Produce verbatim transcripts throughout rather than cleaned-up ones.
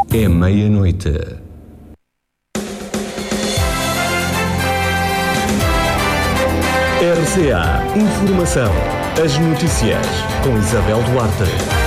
É meia-noite. R C A Informação. As notícias com Isabel Duarte.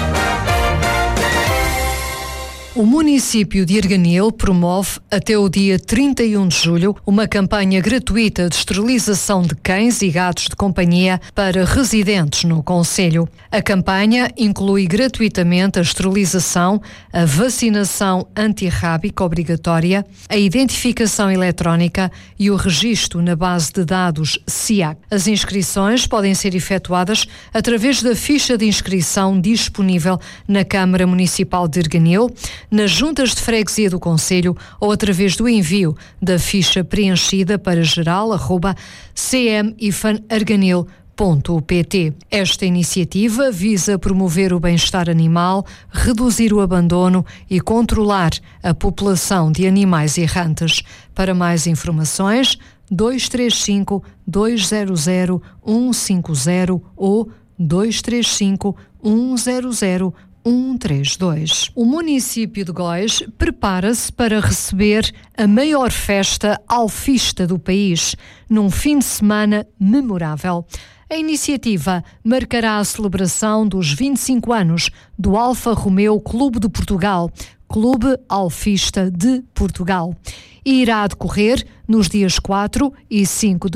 O município de Arganil promove, até o dia trinta e um de julho, uma campanha gratuita de esterilização de cães e gatos de companhia para residentes no concelho. A campanha inclui gratuitamente a esterilização, a vacinação antirrábica obrigatória, a identificação eletrónica e o registro na base de dados S I A C. As inscrições podem ser efetuadas através da ficha de inscrição disponível na Câmara Municipal de Arganil, nas juntas de freguesia do concelho ou através do envio da ficha preenchida para geral arroba c m ifan arganil ponto p t. Esta iniciativa visa promover o bem-estar animal, reduzir o abandono e controlar a população de animais errantes. Para mais informações, dois três cinco, dois zero zero, um cinco zero ou dois três cinco, um zero zero, um três dois. O município de Góis prepara-se para receber a maior festa alfista do país, num fim de semana memorável. A iniciativa marcará a celebração dos vinte e cinco anos do Alfa Romeo Clube de Portugal, Clube Alfista de Portugal, e irá decorrer nos dias quatro e cinco de